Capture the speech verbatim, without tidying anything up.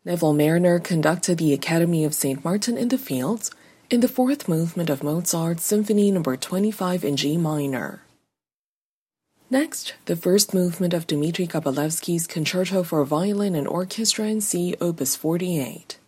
Neville Marriner conducted the Academy of Saint Martin in the Fields in the fourth movement of Mozart's Symphony number twenty-five in G minor. Next, the first movement of Dmitri Kabalevsky's Concerto for Violin and Orchestra in C, opus forty-eight.